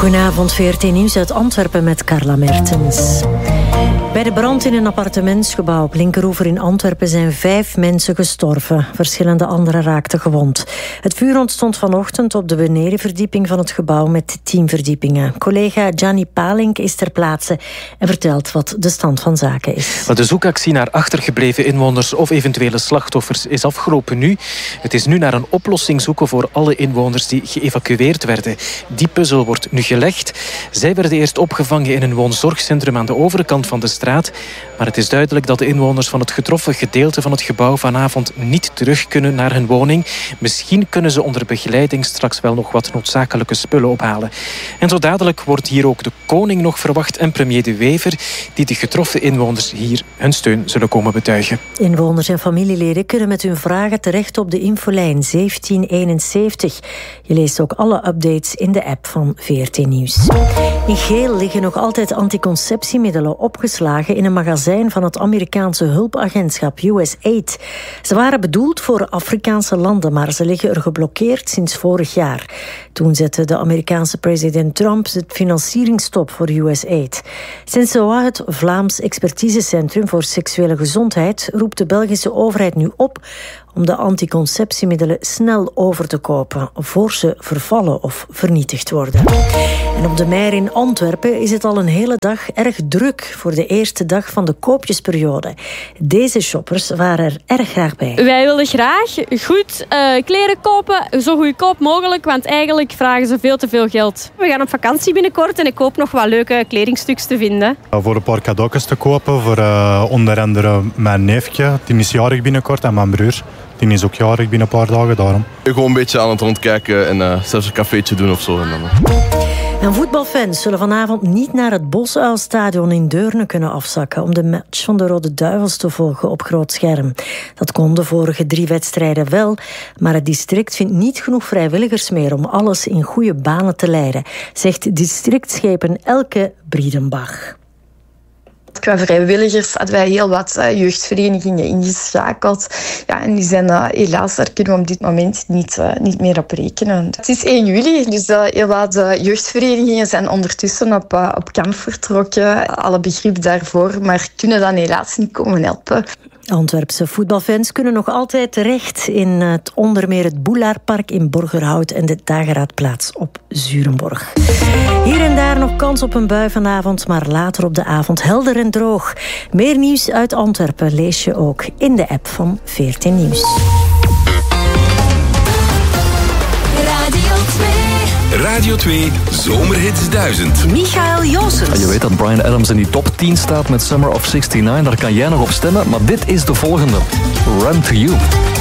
Goedenavond, VRT Nieuws uit Antwerpen met Carla Mertens. Bij de brand in een appartementsgebouw op Linkeroever in Antwerpen zijn 5 mensen gestorven. Verschillende anderen raakten gewond. Het vuur ontstond vanochtend op de benedenverdieping van het gebouw met 10 verdiepingen. Collega Gianni Palink is ter plaatse en vertelt wat de stand van zaken is. De zoekactie naar achtergebleven inwoners of eventuele slachtoffers is afgelopen nu. Het is nu naar een oplossing zoeken voor alle inwoners die geëvacueerd werden. Die puzzel wordt nu gelegd. Zij werden eerst opgevangen in een woonzorgcentrum aan de overkant van de straat. Maar het is duidelijk dat de inwoners van het getroffen gedeelte van het gebouw vanavond niet terug kunnen naar hun woning. Misschien kunnen ze onder begeleiding straks wel nog wat noodzakelijke spullen ophalen. En zo dadelijk wordt hier ook de koning nog verwacht en premier De Wever, die de getroffen inwoners hier hun steun zullen komen betuigen. Inwoners en familieleden kunnen met hun vragen terecht op de infolijn 1771. Je leest ook alle updates in de app van VRT Nieuws. In Geel liggen nog altijd anticonceptiemiddelen opgeslagen in een magazijn van het Amerikaanse hulpagentschap USAID. Ze waren bedoeld voor Afrikaanse landen, maar ze liggen er geblokkeerd sinds vorig jaar. Toen zette de Amerikaanse president Trump het financieringsstop voor USAID. Sinds het Vlaams Expertisecentrum voor Seksuele Gezondheid roept de Belgische overheid nu op om de anticonceptiemiddelen snel over te kopen, voor ze vervallen of vernietigd worden. En op de Meijer in Antwerpen is het al een hele dag erg druk voor de eerste dag van de koopjesperiode. Deze shoppers waren er erg graag bij. Wij willen graag goed kleren kopen, zo goedkoop mogelijk, want eigenlijk vragen ze veel te veel geld. We gaan op vakantie binnenkort en ik hoop nog wat leuke kledingstukjes te vinden. Voor een paar cadeautjes te kopen, voor onder andere mijn neefje, die is jarig binnenkort, en mijn broer. Die is ook jarig binnen een paar dagen, daarom. Gewoon een beetje aan het rondkijken en zelfs een cafeetje doen of zo. En voetbalfans zullen vanavond niet naar het Bosuilstadion in Deurne kunnen afzakken om de match van de Rode Duivels te volgen op groot scherm. Dat kon de vorige 3 wedstrijden wel, maar het district vindt niet genoeg vrijwilligers meer om alles in goede banen te leiden, zegt districtschepen Elke Briedenbach. Qua vrijwilligers hadden wij heel wat jeugdverenigingen ingeschakeld. Ja, en die zijn helaas, daar kunnen we op dit moment niet meer op rekenen. Het is 1 juli, dus heel wat jeugdverenigingen zijn ondertussen op kamp vertrokken. Alle begrip daarvoor, maar kunnen dan helaas niet komen helpen. Antwerpse voetbalfans kunnen nog altijd terecht in onder meer het Boulaardpark in Borgerhout en de Dageraadplaats op Zurenborg. Hier en daar nog kans op een bui vanavond, maar later op de avond helder en droog. Meer nieuws uit Antwerpen lees je ook in de app van VRT Nieuws. Radio 2 Zomerhits 1000. Michael Joosens. Je weet dat Bryan Adams in die top 10 staat met Summer of '69. Daar kan jij nog op stemmen, maar dit is de volgende. Run to You.